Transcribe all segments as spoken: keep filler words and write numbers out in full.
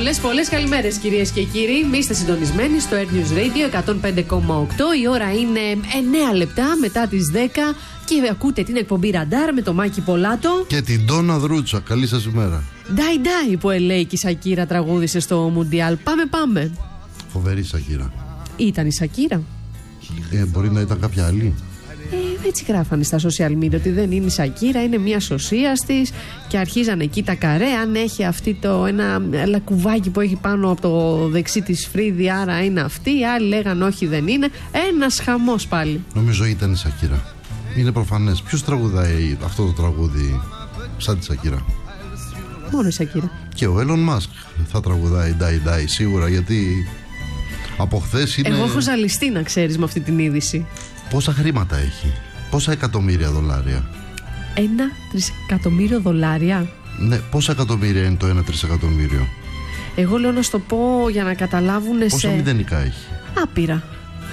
Πολλές πολλές καλημέρες κυρίες και κύριοι. Μη είστε συντονισμένοι στο Air News Radio εκατόν πέντε κόμμα οκτώ. Η ώρα είναι εννέα λεπτά μετά τις δέκα και ακούτε την εκπομπή Ραντάρ με το Μάκη Πολάτο και την Ντόνα Δρούτσα. Καλή σας ημέρα. Ντάι Ντάι που ελέει και η Σακύρα τραγούδισε στο Μουντιάλ. Πάμε πάμε. Φοβερή Σακύρα. Ήταν η Σακύρα. Ε, μπορεί να ήταν κάποια άλλη. Ε, έτσι γράφανε στα social media ότι δεν είναι η Σακύρα, είναι μια σωσίας της και αρχίζαν εκεί τα καρέ. Αν έχει αυτή το ένα λακκουβάκι που έχει πάνω από το δεξί της φρύδι, άρα είναι αυτή. Οι άλλοι λέγαν όχι, δεν είναι. Ένας χαμός πάλι. Νομίζω ήταν η Σακύρα. Είναι προφανές. Ποιος τραγουδάει αυτό το τραγούδι σαν τη Σακύρα? Μόνο η Σακύρα. Και ο Elon Musk θα τραγουδάει Die Die σίγουρα, γιατί από χθες είναι. Εγώ έχω ζαλιστεί, να ξέρεις, με αυτή την είδηση. Πόσα χρήματα έχει? Πόσα εκατομμύρια δολάρια? Ένα τρισεκατομμύριο δολάρια. Ναι, πόσα εκατομμύρια είναι το ένα τρισεκατομμύριο? Εγώ λέω να σου το πω για να καταλάβουν. Πόσα σε... μηδενικά έχει? Άπειρα.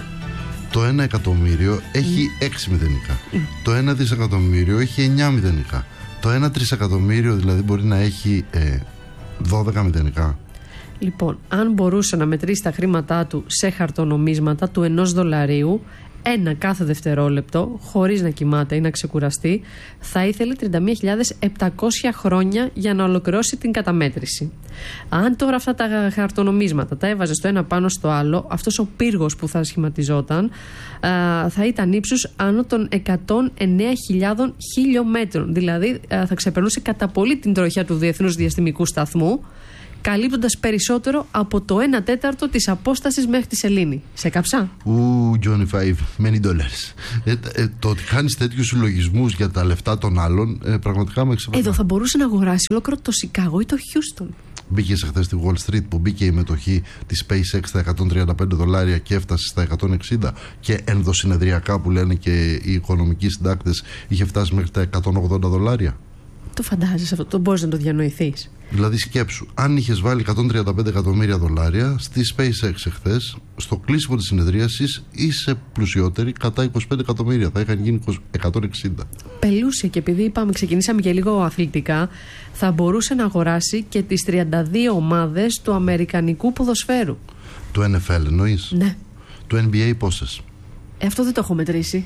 Το ένα εκατομμύριο έχει mm. έξι μηδενικά. Mm. Το ένα δισεκατομμύριο έχει εννιά μηδενικά. Το ένα τρισεκατομμύριο δηλαδή μπορεί να έχει ε, δώδεκα μηδενικά. Λοιπόν, αν μπορούσε να μετρήσει τα χρήματά του σε χαρτονομίσματα του ενός δολαρίου, ένα κάθε δευτερόλεπτο, χωρίς να κοιμάται ή να ξεκουραστεί, θα ήθελε τριάντα μία χιλιάδες επτακόσια χρόνια για να ολοκληρώσει την καταμέτρηση. Αν τώρα αυτά τα χαρτονομίσματα τα έβαζε στο ένα πάνω στο άλλο, αυτός ο πύργος που θα σχηματιζόταν α, θα ήταν ύψους άνω των εκατόν εννέα χιλιάδων χιλιόμετρων. Δηλαδή α, θα ξεπερνούσε κατά πολύ την τροχιά του Διεθνούς Διαστημικού Σταθμού, καλύπτοντας περισσότερο από το ένα τέταρτο της απόστασης μέχρι τη σελήνη. Σε κάψα? Ου, Johnny Five, many dollars. Ε, ε, το ότι κάνεις τέτοιους συλλογισμούς για τα λεφτά των άλλων, ε, πραγματικά με ξεπερνά. Εδώ θα μπορούσε να αγοράσει ολόκληρο το Σικάγο ή το Χιούστον. Μπήκε χθες στη Wall Street που μπήκε η μετοχή της SpaceX στα εκατόν τριάντα πέντε δολάρια και έφτασε στα εκατόν εξήντα, και ενδοσυνεδριακά που λένε και οι οικονομικοί συντάκτες είχε φτάσει μέχρι τα εκατόν ογδόντα δολάρια. Το φαντάζεσαι αυτό? Το μπορείς να το διανοηθείς? Δηλαδή σκέψου, αν είχες βάλει εκατόν τριάντα πέντε εκατομμύρια δολάρια στη SpaceX εχθές, στο κλείσιμο της συνεδρίασης είσαι πλουσιότερη κατά είκοσι πέντε εκατομμύρια. Θα είχαν γίνει εκατόν εξήντα. Πελούσια, και επειδή είπαμε, ξεκινήσαμε και λίγο αθλητικά, θα μπορούσε να αγοράσει και τις τριάντα δύο ομάδες του αμερικανικού ποδοσφαίρου. Του N F L εννοείς? Ναι. Του N B A πόσες? Ε, αυτό δεν το έχω μετρήσει.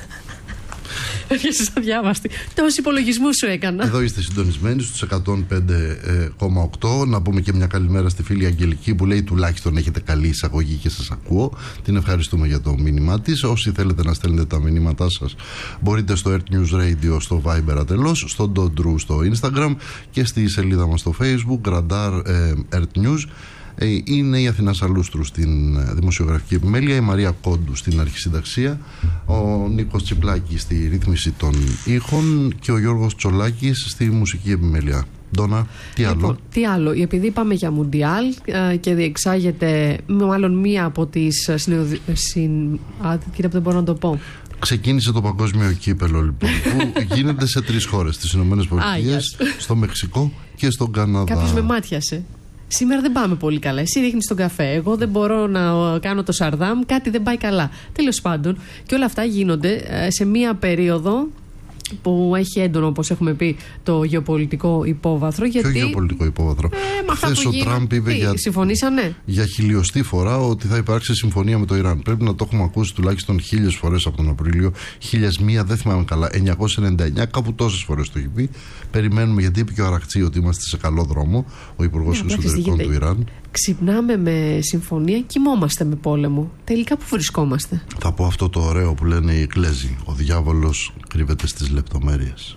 Έρχεσαι αδιάβαστη. Τόσοι υπολογισμού σου έκανα. Εδώ είστε συντονισμένοι στους εκατόν πέντε κόμμα οκτώ. Να πούμε και μια καλημέρα στη φίλη Αγγελική που λέει τουλάχιστον έχετε καλή εισαγωγή και σας ακούω. Την ευχαριστούμε για το μήνυμά της. Όσοι θέλετε να στέλνετε τα μηνύματά σας, μπορείτε στο Earth News Radio, στο Viber ατελώς, στο Dodru στο Instagram και στη σελίδα μας στο Facebook, Radar ε, Earth News. Είναι η Αθηνά Σαλούστρου στην δημοσιογραφική επιμέλεια, η Μαρία Κόντου στην αρχισυνταξία, ο Νίκος Τσιπλάκης στη ρύθμιση των ήχων και ο Γιώργος Τσολάκης στη μουσική επιμέλεια. Ντόνα, τι άλλο? Λοιπόν, τι άλλο, επειδή είπαμε για Μουντιάλ και διεξάγεται μάλλον μία από τις συνοδι... συν... Α, κύριε, δεν μπορώ να το πω. Ξεκίνησε το παγκόσμιο κύπελο, λοιπόν, που γίνεται σε τρεις χώρες, στις Ηνωμένες Πολιτείες, στο Μεξικό και στον Καναδά. Κάποιος με μάτιασε. Σήμερα δεν πάμε πολύ καλά. Εσύ ρίχνεις τον καφέ. Εγώ δεν μπορώ να κάνω το σαρδάμ. Κάτι δεν πάει καλά. Τέλος πάντων, και όλα αυτά γίνονται σε μία περίοδο που έχει έντονο, όπως έχουμε πει, το γεωπολιτικό υπόβαθρο. Γιατί... Ποιο γεωπολιτικό υπόβαθρο? Ε, Χθες ο Τραμπ είπε για... συμφωνήσανε για χιλιοστή φορά ότι θα υπάρξει συμφωνία με το Ιράν. Πρέπει να το έχουμε ακούσει τουλάχιστον χίλιες φορές από τον Απρίλιο. Χίλιες μία, δεν θυμάμαι καλά. εννιακόσια ενενήντα εννιά, κάπου τόσες φορές το έχει πει. Περιμένουμε, γιατί είπε και ο Αραχτσί ότι είμαστε σε καλό δρόμο, ο Υπουργός yeah, Εξωτερικών του Ιράν. Ξυπνάμε με συμφωνία, κοιμόμαστε με πόλεμο. Τελικά που βρισκόμαστε? Θα πω αυτό το ωραίο που λένε οι Εκκλέζοι. Ο διάβολος κρύβεται στις λεπτομέρειες.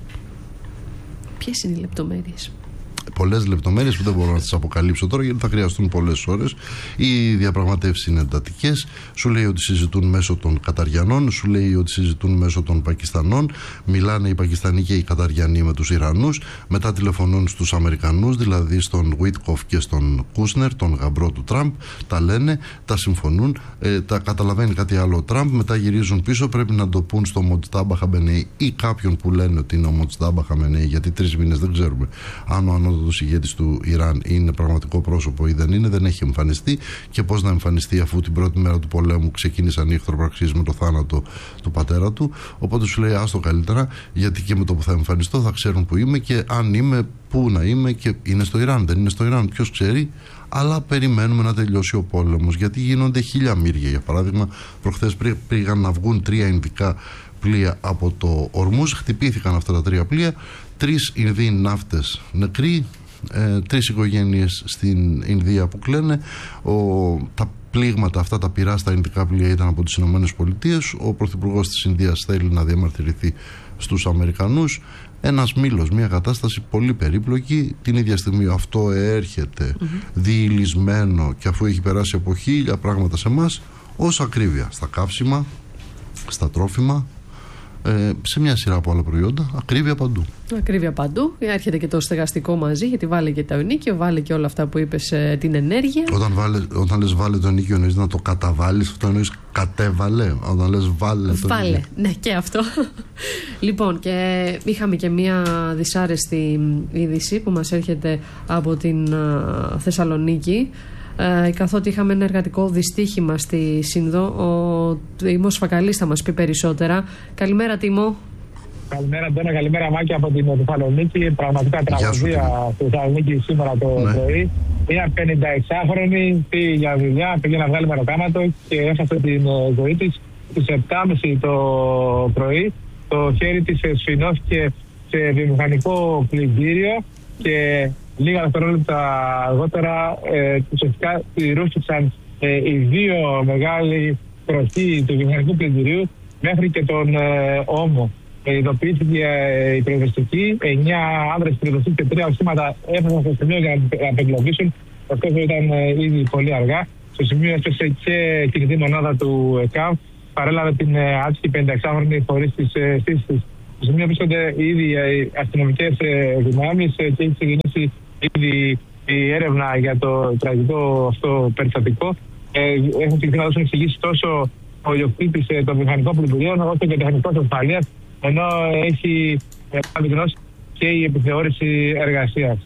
Ποιες είναι οι λεπτομέρειες? Πολλές λεπτομέρειες που δεν μπορώ να τις αποκαλύψω τώρα, γιατί θα χρειαστούν πολλές ώρες. Οι διαπραγματεύσεις είναι εντατικές. Σου λέει ότι συζητούν μέσω των Καταριανών, σου λέει ότι συζητούν μέσω των Πακιστανών. Μιλάνε οι Πακιστανοί και οι Καταριανοί με τους Ιρανούς. Μετά τηλεφωνούν στους Αμερικανούς, δηλαδή στον Βίτκοφ και στον Κούσνερ, τον γαμπρό του Τραμπ. Τα λένε, τα συμφωνούν, ε, τα καταλαβαίνει κάτι άλλο ο Τραμπ. Μετά γυρίζουν πίσω. Πρέπει να το πούν στο Μοτζτάμπα Χαμπενέι ή κάποιον που λένε ότι είναι ο Μοτζτάμπα Χαμπενέι, γιατί τρεις μήνες δεν ξέρουμε αν ο ανώτατος ηγέτης του Ιράν είναι πραγματικό πρόσωπο ή δεν είναι, δεν έχει εμφανιστεί. Και πώς να εμφανιστεί, αφού την πρώτη μέρα του πολέμου ξεκίνησαν οι εχθροπραξίες με το θάνατο του πατέρα του. Οπότε σου λέει άστο καλύτερα, γιατί και με το που θα εμφανιστώ θα ξέρουν που είμαι και αν είμαι, πού να είμαι, και είναι στο Ιράν, δεν είναι στο Ιράν, ποιος ξέρει. Αλλά περιμένουμε να τελειώσει ο πόλεμος, γιατί γίνονται χίλια μύρια. Για παράδειγμα, προχθές πήγαν να βγουν τρία ινδικά πλοία από το Ορμούζ, χτυπήθηκαν αυτά τα τρία πλοία, τρεις Ινδοί ναύτες νεκροί, ε, τρεις οικογένειες στην Ινδία που κλαίνε. Ο, τα πλήγματα αυτά, τα πυρά στα ινδικά πλοία ήταν από τις Ηνωμένες Πολιτείες. Ο Πρωθυπουργός της Ινδίας θέλει να διαμαρτυρηθεί στους Αμερικανούς. Ένας μήλος, μια κατάσταση πολύ περίπλοκη. Την ίδια στιγμή αυτό έρχεται mm-hmm. διηλυσμένο, και αφού έχει περάσει από χίλια πράγματα σε εμάς, ως ακρίβεια στα καύσιμα, στα τρόφιμα, ε, σε μια σειρά από άλλα προϊόντα, ακρίβεια παντού. Ακρίβεια παντού. Έρχεται και το στεγαστικό μαζί, γιατί βάλε και το ενίκιο, βάλε και όλα αυτά που είπες, ε, την ενέργεια. Όταν, βάλε, όταν λες βάλε το ενίκιο, εννοείς να το καταβάλεις, αυτό εννοείς κατέβαλε. Όταν λες βάλε το βάλε, ενίκιο. ναι, και αυτό. Λοιπόν, και είχαμε και μια δυσάρεστη είδηση που μας έρχεται από την uh, Θεσσαλονίκη. Ε, καθότι είχαμε ένα εργατικό δυστύχημα στη Σύνδο. Ο Τίμος Φακαλής θα μας πει περισσότερα. Καλημέρα, Τίμο. Καλημέρα, Ντένα, καλημέρα, Μάκη, από την Θεσσαλονίκη. Πραγματικά τραγωδία στη Θεσσαλονίκη σήμερα το ναι. πρωί. Μια πενηνταεξάχρονη πήγε για δουλειά, πήγε να βγάλει μεροκάματο και έχασε την ζωή της. Στις επτά και μισή το πρωί το χέρι της σφινώθηκε σε βιομηχανικό πλυντήριο και λίγα δευτερόλεπτα αργότερα ε, ουσιαστικά ρούφηξαν ε, οι δύο μεγάλοι τροχοί του βιομηχανικού πλυντηρίου μέχρι και τον ε, ώμο. Ε, ειδοποιήθηκε ε, η πυροσβεστική, εννιά άνδρες πυροσβεστικοί και τρία οχήματα έφτασαν στο σημείο για να απεγκλωβίσουν. Αυτό ήταν ε, ήδη πολύ αργά. Στο σημείο έφτασε και η κινητή μονάδα του ΕΚΑΒ, παρέλαβε την ε, άτυχη πενηνταεξάχρονη χωρίς τις ε, στήσεις της. Στο σημείο βρίσκονται ήδη οι αστυνομικές ε, δυνάμεις ε, και έχει ξεκινήσει ήδη η έρευνα για το τραγικό αυτό περιστατικό. Ε, έχουν ξεκινήσει να δώσουν εξηγήσεις τόσο ο ιδιοκτήτης ε, των μηχανικών πλυντηρίων όσο και ο τεχνικός ασφαλείας, ενώ έχει ανακοινώσει και η επιθεώρηση εργασίας.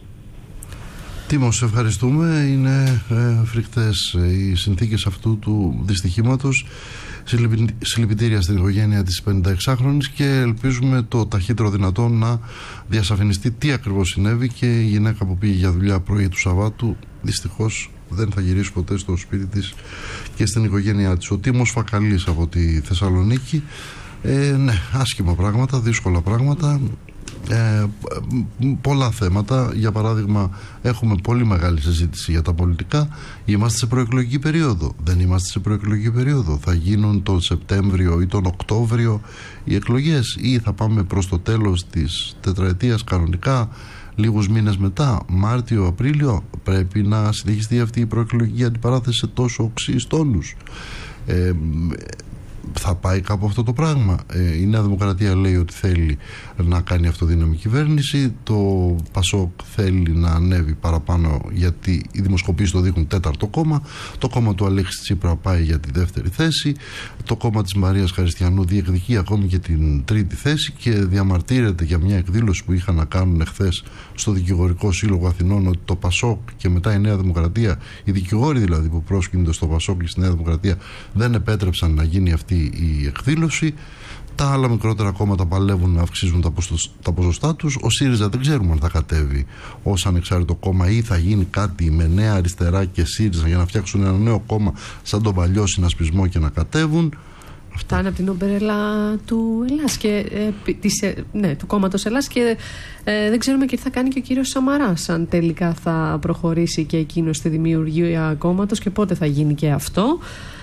Τίμο, σε ευχαριστούμε. Είναι ε, φρικτές οι συνθήκες αυτού του δυστυχήματος. Συλληπιτήρια στην οικογένεια της πενηνταεξάχρονης και ελπίζουμε το ταχύτερο δυνατόν να διασαφινιστεί τι ακριβώς συνέβη, και η γυναίκα που πήγε για δουλειά πρωί του Σαββάτου δυστυχώς δεν θα γυρίσει ποτέ στο σπίτι της και στην οικογένειά της. Ο Τίμος Φακαλής από τη Θεσσαλονίκη. Ε, ναι, άσχημα πράγματα, δύσκολα πράγματα. Ε, πολλά θέματα. Για παράδειγμα, έχουμε πολύ μεγάλη συζήτηση για τα πολιτικά. Είμαστε σε προεκλογική περίοδο, δεν είμαστε σε προεκλογική περίοδο? Θα γίνουν τον Σεπτέμβριο ή τον Οκτώβριο οι εκλογές, ή θα πάμε προς το τέλος της τετραετίας κανονικά λίγους μήνες μετά, Μάρτιο, Απρίλιο? Πρέπει να συνεχιστεί αυτή η προεκλογική αντιπαράθεση σε τόσο οξύς τόνους? ε, Θα πάει κάπου αυτό το πράγμα? Ε, η Νέα Δημοκρατία λέει ότι θέλει να κάνει αυτοδύναμη κυβέρνηση. Το Πασόκ θέλει να ανέβει παραπάνω, γιατί οι δημοσκοπήσεις το δείχνουν τέταρτο κόμμα. Το κόμμα του Αλέξη Τσίπρα πάει για τη δεύτερη θέση. Το κόμμα της Μαρίας Χαριστιανού διεκδικεί ακόμη και την τρίτη θέση και διαμαρτύρεται για μια εκδήλωση που είχαν να κάνουν εχθές στο Δικηγορικό Σύλλογο Αθηνών, ότι το Πασόκ και μετά η Νέα Δημοκρατία, οι δικηγόροι δηλαδή που πρόσκυνται στο Πασόκ και στη Νέα Δημοκρατία, δεν επέτρεψαν να γίνει αυτή η εκδήλωση. Τα άλλα μικρότερα κόμματα παλεύουν να αυξήσουν τα, ποσο, τα ποσοστά τους. Ο ΣΥΡΙΖΑ δεν ξέρουμε αν θα κατέβει ως ανεξάρτητο κόμμα ή θα γίνει κάτι με Νέα Αριστερά και ΣΥΡΙΖΑ για να φτιάξουν ένα νέο κόμμα σαν τον παλιό συνασπισμό και να κατέβουν. Αυτά είναι από την ομπερέλα του Ελλάς και, ε, της, ε, ναι, του κόμματος Ελλάς, και ε, δεν ξέρουμε και τι θα κάνει και ο κύριος Σαμαράς, αν τελικά θα προχωρήσει και εκείνος στη δημιουργία κόμματος και πότε θα γίνει και αυτό.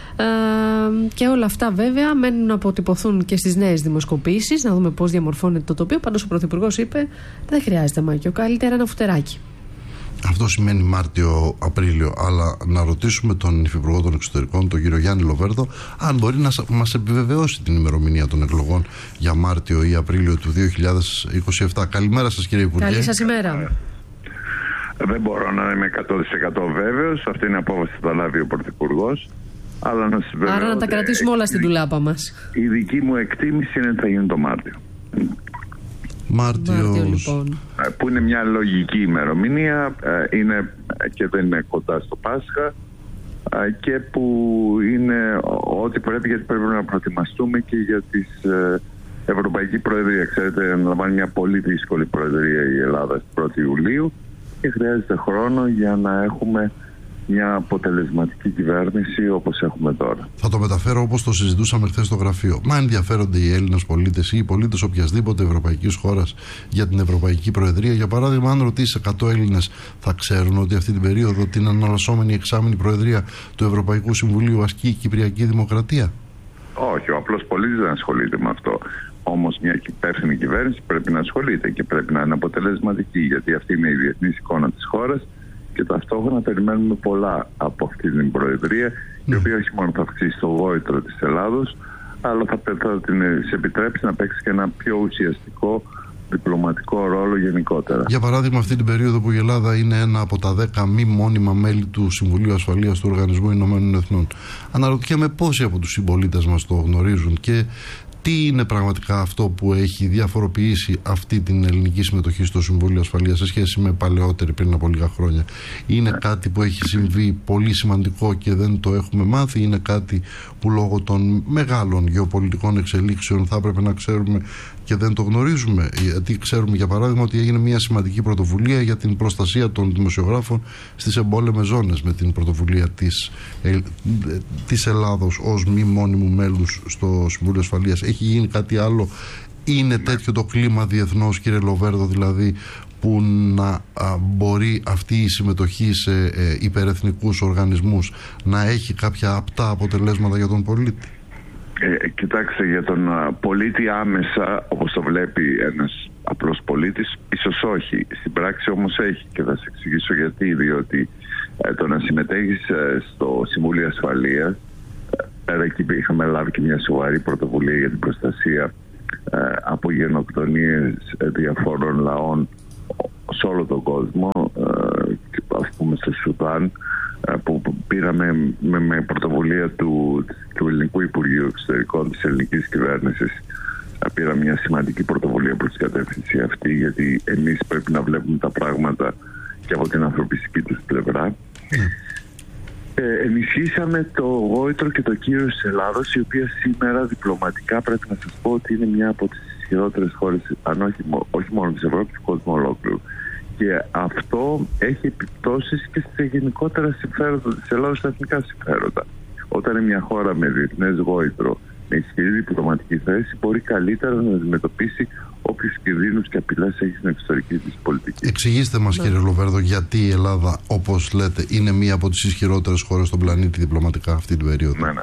Uh, και όλα αυτά βέβαια μένουν να αποτυπωθούν και στις νέες δημοσκοπήσεις, να δούμε πώς διαμορφώνεται το τοπίο. Πάντως ο Πρωθυπουργός είπε δεν χρειάζεται Μάκιο, καλύτερα ένα φουτεράκι. Αυτό σημαίνει Μάρτιο-Απρίλιο. Αλλά να ρωτήσουμε τον Υφυπουργό των Εξωτερικών, τον κύριο Γιάννη Λοβέρδο, αν μπορεί να μας επιβεβαιώσει την ημερομηνία των εκλογών για Μάρτιο ή Απρίλιο του δύο χιλιάδες είκοσι επτά. Καλημέρα σας, κύριε Υπουργέ. Καλή σας ημέρα. Δεν μπορώ να είμαι εκατό τοις εκατό βέβαιος. Αυτή είναι η απόφαση που θα λάβει ο Πρωθυπουργός. Αλλά να Άρα να τα κρατήσουμε όλα στην τουλάπα μας. Η δική μου εκτίμηση είναι ότι θα γίνει το Μάρτιο. Μάρτιο, λοιπόν. Που είναι μια λογική ημερομηνία, είναι και δεν είναι κοντά στο Πάσχα, και που είναι ό,τι πρέπει, γιατί πρέπει να προετοιμαστούμε και για τις Ευρωπαϊκή Προεδρία. Ξέρετε, αναλαμβάνει μια πολύ δύσκολη Προεδρία η Ελλάδα στην πρώτη Ιουλίου και χρειάζεται χρόνο για να έχουμε μια αποτελεσματική κυβέρνηση όπως έχουμε τώρα. Θα το μεταφέρω όπως το συζητούσαμε χθες στο γραφείο. Μα ενδιαφέρονται οι Έλληνες πολίτες ή οι πολίτες οποιασδήποτε ευρωπαϊκής χώρας για την Ευρωπαϊκή Προεδρία? Για παράδειγμα, αν ρωτήσει εκατό Έλληνες, θα ξέρουν ότι αυτή την περίοδο την αναλασσόμενη εξάμηνη Προεδρία του Ευρωπαϊκού Συμβουλίου ασκεί η Κυπριακή Δημοκρατία? Όχι, ο απλός πολίτης δεν ασχολείται με αυτό. Όμως μια υπεύθυνη κυβέρνηση πρέπει να ασχολείται και πρέπει να είναι αποτελεσματική, γιατί αυτή είναι η διεθνής εικόνα της χώρας και ταυτόχρονα περιμένουμε πολλά από αυτή την Προεδρία, η οποία όχι μόνο θα αυξήσει το γόητρο της Ελλάδος, αλλά θα, θα την επιτρέψει να παίξει και ένα πιο ουσιαστικό διπλωματικό ρόλο γενικότερα. Για παράδειγμα, αυτή την περίοδο που η Ελλάδα είναι ένα από τα δέκα μη μόνιμα μέλη του Συμβουλίου Ασφαλείας του Οργανισμού Ηνωμένων Εθνών, αναρωτιέμαι πόσοι από τους συμπολίτες μας το γνωρίζουν και τι είναι πραγματικά αυτό που έχει διαφοροποιήσει αυτή την ελληνική συμμετοχή στο Συμβούλιο Ασφαλείας σε σχέση με παλαιότερη, πριν από λίγα χρόνια? Είναι κάτι που έχει συμβεί πολύ σημαντικό και δεν το έχουμε μάθει? Είναι κάτι που λόγω των μεγάλων γεωπολιτικών εξελίξεων θα έπρεπε να ξέρουμε και δεν το γνωρίζουμε? Γιατί ξέρουμε, για παράδειγμα, ότι έγινε μια σημαντική πρωτοβουλία για την προστασία των δημοσιογράφων στις εμπόλεμες ζώνες με την πρωτοβουλία της, ε, της Ελλάδος ως μη μόνιμου μέλους στο Συμβούλιο Ασφαλείας. Έχει γίνει κάτι άλλο? Είναι τέτοιο το κλίμα διεθνώς, κύριε Λοβέρδο, δηλαδή, που να α, μπορεί αυτή η συμμετοχή σε ε, υπερεθνικούς οργανισμούς να έχει κάποια απτά αποτελέσματα για τον πολίτη? Ε, κοιτάξτε, για τον α, πολίτη άμεσα, όπως το βλέπει ένας απλός πολίτης, ίσως όχι. Στην πράξη όμως έχει, και θα σας εξηγήσω γιατί. Διότι ε, το να συμμετέχεις ε, στο Συμβούλιο Ασφαλείας, πέρα εκεί είχαμε λάβει και μια σοβαρή πρωτοβουλία για την προστασία ε, από γενοκτονίες ε, διαφόρων λαών σε όλο τον κόσμο, ε, ας πούμε στο Σουδάν, ε, που πήραμε με, με πρωτοβουλία του, του Ελληνικού Υπουργείου Εξωτερικών της ελληνικής κυβέρνησης, ε, πήραμε μια σημαντική πρωτοβουλία προς την κατεύθυνση αυτή, γιατί εμείς πρέπει να βλέπουμε τα πράγματα και από την ανθρωπιστική τους πλευρά. Ε, ενισχύσαμε το γόητρο και το κύρος της Ελλάδος, η οποία σήμερα διπλωματικά πρέπει να σας πω ότι είναι μια από τις ισχυρότερες χώρες, αν όχι, όχι μόνο της Ευρώπης, του κόσμου ολόκληρου. Και αυτό έχει επιπτώσεις και στα γενικότερα συμφέροντα της Ελλάδος, στα εθνικά συμφέροντα. Όταν είναι μια χώρα με διεθνές γόητρο, με ισχυρή διπλωματική θέση, μπορεί καλύτερα να αντιμετωπίσει όποιους κινδύνους και απειλές έχει στην εξωτερική της πολιτική. Εξηγήστε μας, κύριε Λοβέρδο, γιατί η Ελλάδα, όπως λέτε, είναι μία από τις ισχυρότερες χώρες στον πλανήτη διπλωματικά αυτή την περίοδο? Ναι, ναι.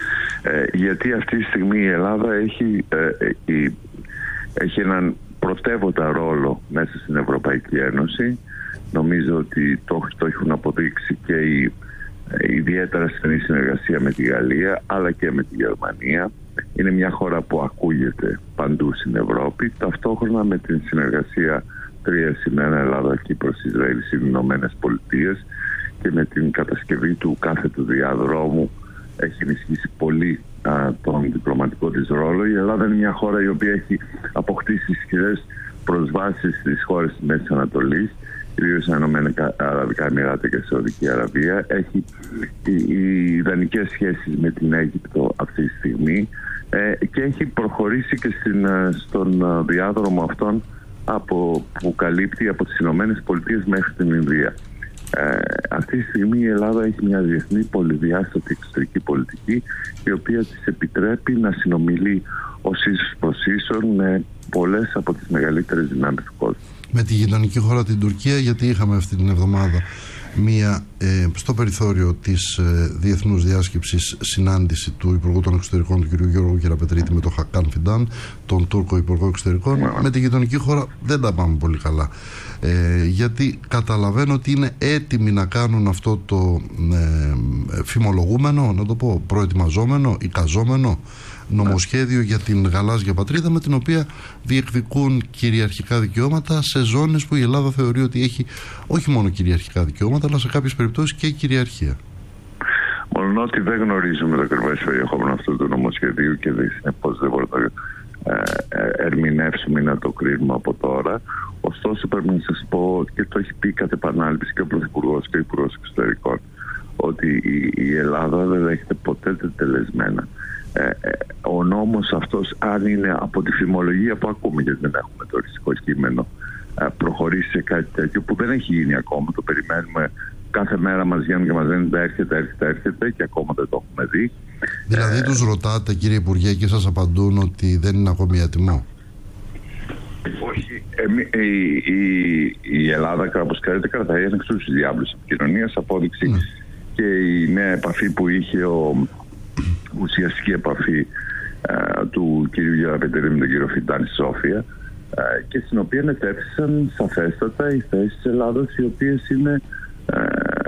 Ε, γιατί αυτή τη στιγμή η Ελλάδα έχει, ε, ε, έχει έναν πρωτεύοντα ρόλο μέσα στην Ευρωπαϊκή Ένωση. Νομίζω ότι το, το έχουν αποδείξει και η ε, ιδιαίτερα στενή συνεργασία με τη Γαλλία, αλλά και με τη Γερμανία. Είναι μια χώρα που ακούγεται παντού στην Ευρώπη, ταυτόχρονα με την συνεργασία τρία συν ένα Ελλάδα, Κύπρος, Ισραήλ, στις Ηνωμένες Πολιτείες, και με την κατασκευή του κάθετου διαδρόμου έχει ενισχύσει πολύ α, τον διπλωματικό της ρόλο. Η Ελλάδα είναι μια χώρα η οποία έχει αποκτήσει ισχυρές προσβάσεις στις χώρες της Μέσης Ανατολής, κυρίως στα Ηνωμένα Αραβικά Εμιράτα και Σαουδική Αραβία. Έχει οι, οι ιδανικές σχέσεις με την Αίγυπτο αυτή τη στιγμή, ε, και έχει προχωρήσει και στην, στον διάδρομο αυτόν από, που καλύπτει από τις Ηνωμένες Πολιτείες μέχρι την Ινδία. Ε, αυτή τη στιγμή η Ελλάδα έχει μια διεθνή πολυδιάστατη εξωτερική πολιτική, η οποία της επιτρέπει να συνομιλεί ως ίσως προς ίσον με πολλές από τις μεγαλύτερες δυνάμεις του κόσμου. Με τη γειτονική χώρα την Τουρκία, γιατί είχαμε αυτή την εβδομάδα μία ε, στο περιθώριο της ε, διεθνούς διάσκεψης συνάντηση του Υπουργού των Εξωτερικών του κ. Γιώργου Κεραπετρίτη με τον Χακάν Φιντάν, τον Τούρκο Υπουργό Εξωτερικών. Yeah. Με τη γειτονική χώρα δεν τα πάμε πολύ καλά, ε, γιατί καταλαβαίνω ότι είναι έτοιμοι να κάνουν αυτό το ε, φημολογούμενο, να το πω, προετοιμαζόμενο, εικαζόμενο νομοσχέδιο για την γαλάζια πατρίδα, με την οποία διεκδικούν κυριαρχικά δικαιώματα σε ζώνες που η Ελλάδα θεωρεί ότι έχει όχι μόνο κυριαρχικά δικαιώματα, αλλά σε κάποιες περιπτώσεις και κυριαρχία. Μόνο ότι δεν γνωρίζουμε το ακριβές περιεχόμενο αυτού του νομοσχεδίου και συνεπώς δεν μπορούμε ερμηνεύσουμε ή να το κρίνουμε από τώρα. Ωστόσο πρέπει να σας πω, και το έχει πει κατ' επανάληψη και ο Πρωθυπουργός και ο Υπουργός Εξωτερικών, ότι η Ελλάδα δεν δέχεται ποτέ τελεσμένα. Ε, ο νόμος αυτός, αν είναι από τη φημολογία που ακούμε, γιατί δεν έχουμε το οριστικό κείμενο, ε, προχωρήσει σε κάτι τέτοιο που δεν έχει γίνει ακόμα, το περιμένουμε, κάθε μέρα μας βγαίνουν και μας λένε έρχεται, έρχεται, έρχεται και ακόμα δεν το έχουμε δει. Δηλαδή ε, τους ρωτάτε, κύριε Υπουργέ, και σας απαντούν ότι δεν είναι ακόμη έτοιμο? Όχι. Ε, η, η, η Ελλάδα, όπως ξέρετε, κρατάει ένας στους διάβλους επικοινωνίας, απόδειξη mm. και η νέα επαφή που είχε, ο, ουσιαστική επαφή ε, του κ. Γεραπετρίδη με τον κύριο Φιντάνη στη Σόφια, ε, και στην οποία μετέφυσαν σαφέστατα οι θέσεις της Ελλάδας, οι οποίες είναι ε,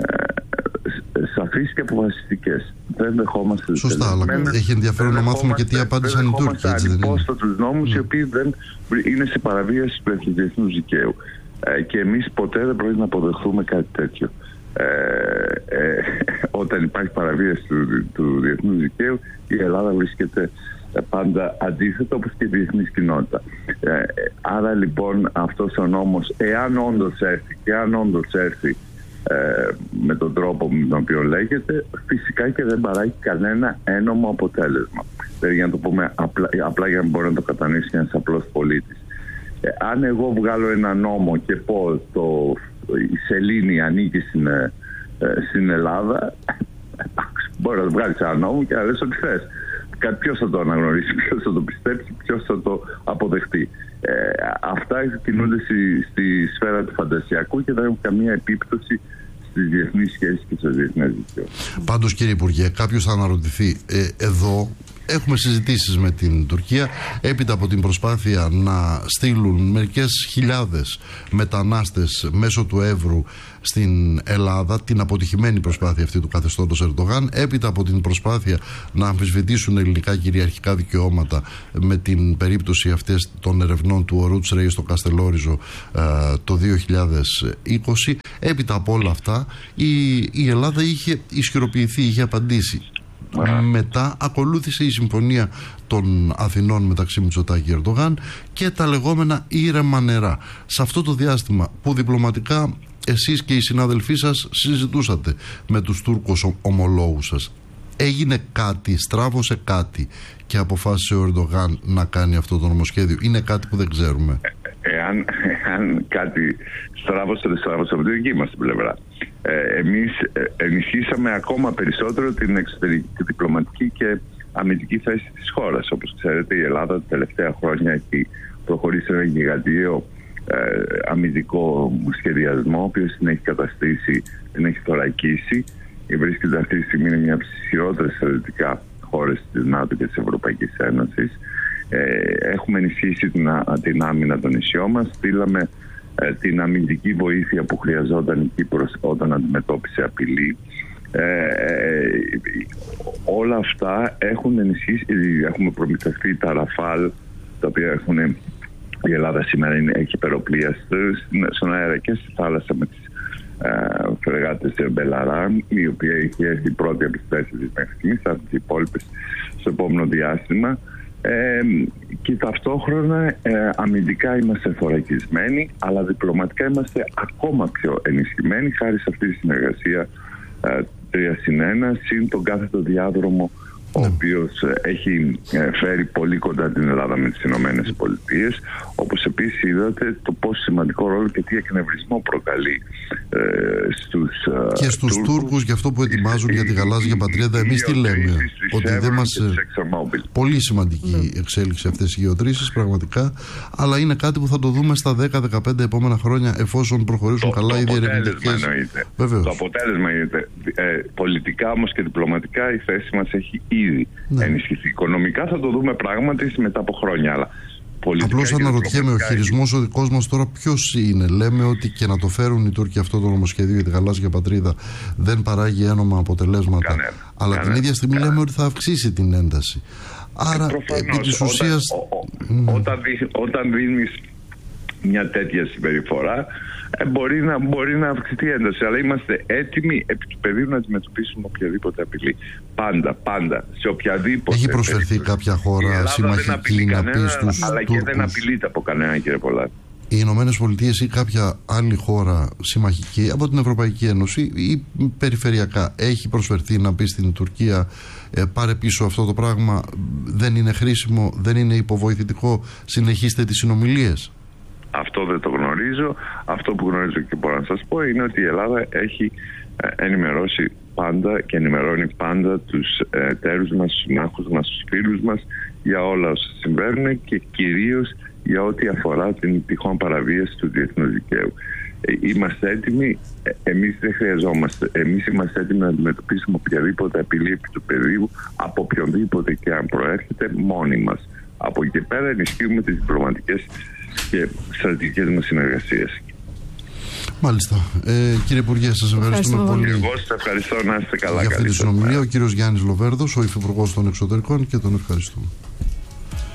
σαφείς και αποφασιστικές. Δεν δεχόμαστε. Σωστά, αλλά έχει ενδιαφέρον να μάθουμε και τι απάντησαν οι Τούρκοι. Δεν δεχόμαστε τους νόμους mm. οι οποίοι δεν είναι σε παραβίαση του διεθνούς δικαίου. Ε, και εμείς ποτέ δεν πρέπει να αποδεχθούμε κάτι τέτοιο. Ε, ε, όταν υπάρχει παραβίαση του, του διεθνούς δικαίου, η Ελλάδα βρίσκεται πάντα αντίθετα, όπως και η διεθνής κοινότητα. Ε, άρα λοιπόν αυτός ο νόμος, εάν όντως έρθει και αν όντως έρθει ε, με τον τρόπο με τον οποίο λέγεται, φυσικά και δεν παράγει κανένα ένομο αποτέλεσμα. Δηλαδή, για να το πούμε απλά, απλά για να μπορεί να το κατανοήσει ένας απλός πολίτης. Ε, αν εγώ βγάλω ένα νόμο και πω το, η σελήνη ανήκει στην, ε, στην Ελλάδα, μπορεί να το βγάλεις ένα νόμο και να λες ό,τι θες. Ποιος θα το αναγνωρίσει, ποιος θα το πιστέψει, ποιος θα το αποδεχτεί. Ε, αυτά κινούνται στη, στη σφαίρα του φαντασιακού και δεν έχουν καμία επίπτωση στις διεθνείς σχέσεις και στο διεθνές δίκαιο. Πάντως, κύριε Υπουργέ, κάποιος θα αναρωτηθεί, ε, εδώ έχουμε συζητήσεις με την Τουρκία έπειτα από την προσπάθεια να στείλουν μερικές χιλιάδες μετανάστες μέσω του Εύρου στην Ελλάδα, την αποτυχημένη προσπάθεια αυτή του καθεστώτος Ερντογάν, έπειτα από την προσπάθεια να αμφισβητήσουν ελληνικά κυριαρχικά δικαιώματα με την περίπτωση αυτές των ερευνών του Ορούτς Ρέι στο Καστελόριζο ε, το δύο χιλιάδες είκοσι. Έπειτα από όλα αυτά η, η Ελλάδα είχε ισχυροποιηθεί, είχε απαντήσει. Μετά ακολούθησε η συμφωνία των Αθηνών μεταξύ Μητσοτάκη και Ερντογάν και τα λεγόμενα ήρεμα νερά. Σε αυτό το διάστημα που διπλωματικά εσείς και οι συνάδελφοί σας συζητούσατε με τους Τούρκους ομολόγους σας, έγινε κάτι, στράβωσε κάτι και αποφάσισε ο Ερντογάν να κάνει αυτό το νομοσχέδιο? Είναι κάτι που δεν ξέρουμε? Εάν, εάν κάτι στράβωσε, δεν στράβωσε από τη δική μας την πλευρά. Ε, εμείς ενισχύσαμε ακόμα περισσότερο την εξωτερική, τη διπλωματική και αμυντική θέση της χώρας. Όπως ξέρετε, η Ελλάδα τα τελευταία χρόνια έχει προχωρήσει ένα γιγαντιαίο ε, αμυντικό σχεδιασμό, ο οποίος την έχει καταστήσει, την έχει θωρακίσει. Βρίσκεται αυτή τη στιγμή, είναι μια από τις ισχυρότερες στρατιωτικά χώρες της ΝΑΤΟ και της Ευρωπαϊκής Ένωσης. Ε, έχουμε ενισχύσει την, την άμυνα των νησιών μας, στείλαμε ε, την αμυντική βοήθεια που χρειαζόταν η Κύπρος όταν αντιμετώπισε απειλή. Ε, ε, όλα αυτά έχουν ενισχύσει. Έχουμε προμηθευτεί τα Ραφάλ, τα οποία έχουν, η Ελλάδα σήμερα είναι, έχει υπεροπλία στον αέρα και στη θάλασσα με τις ε, φρεγάτες Μπελαράν, η οποία έχει έρθει πρώτη από τις τέσσερις μέχρι στιγμής, από τις υπόλοιπες στο επόμενο διάστημα. Ε, και ταυτόχρονα ε, αμυντικά είμαστε θωρακισμένοι, αλλά διπλωματικά είμαστε ακόμα πιο ενισχυμένοι χάρη σε αυτή τη συνεργασία ε, τρία συν ένα, συν τον κάθετο διάδρομο, ο οποίος έχει φέρει πολύ κοντά την Ελλάδα με τις Ηνωμένες Πολιτείες, όπως επίσης είδατε το πόσο σημαντικό ρόλο και τι εκνευρισμό προκαλεί ε, στους και στους Τούρκους, Τούρκους για αυτό που ετοιμάζουν η, για τη γαλάζια πατρίδα. Εμείς τι λέμε? Ότι δεν μας... Πολύ σημαντική εξέλιξη αυτές οι γεωτρήσεις πραγματικά, αλλά είναι κάτι που θα το δούμε στα δέκα με δεκαπέντε επόμενα χρόνια, εφόσον προχωρήσουν το, καλά το οι διερευνητικές. Το αποτέλεσμα είναι ε, πολιτικά όμως και διπλωματικά η θέση μας έχει ήδη ναι. ενισχυθεί. Οικονομικά θα το δούμε πράγματι μετά από χρόνια, αλλά απλώς αναρωτιέμαι, ο χειρισμός ο δικός μας τώρα ποιος είναι? Λέμε ότι και να το φέρουν οι Τούρκοι αυτό το νομοσχέδιο για τη γαλάζια πατρίδα δεν παράγει ένομα αποτελέσματα, κανένα, αλλά κανένα, την ίδια στιγμή κανένα. λέμε ότι θα αυξήσει την ένταση. Άρα ε, επί της ουσίας όταν, mm. όταν, δι, όταν δίνεις μια τέτοια συμπεριφορά, ε, μπορεί, να, μπορεί να αυξηθεί η ένταση. Αλλά είμαστε έτοιμοι επί του πεδίου να αντιμετωπίσουμε οποιαδήποτε απειλή. Πάντα, πάντα, σε οποιαδήποτε. Έχει προσφερθεί περίπτωση. κάποια χώρα συμμαχική να πει στους αλλά Τούρκους, και δεν απειλείται από κανέναν, κύριε Πολάκη. οι Ηνωμένες Πολιτείες ή κάποια άλλη χώρα συμμαχική από την Ευρωπαϊκή Ένωση ή περιφερειακά έχει προσφερθεί να πει στην Τουρκία ε, πάρε πίσω αυτό το πράγμα, δεν είναι χρήσιμο, δεν είναι υποβοηθητικό, συνεχίστε τις συνομιλίες? Αυτό δεν το γνωρίζω. Αυτό που γνωρίζω και μπορώ να σας πω είναι ότι η Ελλάδα έχει ενημερώσει πάντα και ενημερώνει πάντα τους εταίρους μας, τους συμμάχους μας, τους φίλους μας για όλα όσα συμβαίνουν και κυρίως για ό,τι αφορά την τυχόν παραβίαση του διεθνούς δικαίου. Είμαστε έτοιμοι, εμείς δεν χρειαζόμαστε, εμείς είμαστε έτοιμοι να αντιμετωπίσουμε οποιαδήποτε απειλή επί του πεδίου από οποιονδήποτε και αν προέρχεται μόνοι μας. Από εκεί πέρα ενισχύουμε τις διπλωματικές και στρατηγικές μας συνεργασίες. Μάλιστα. Ε, κύριε Υπουργέ, σας ευχαριστούμε πολύ. Εγώ σας ευχαριστώ, να είστε καλά. Για αυτή τη συνομιλία, ο κύριος Γιάννης Λοβέρδος, ο Υφυπουργός των Εξωτερικών, και τον ευχαριστούμε.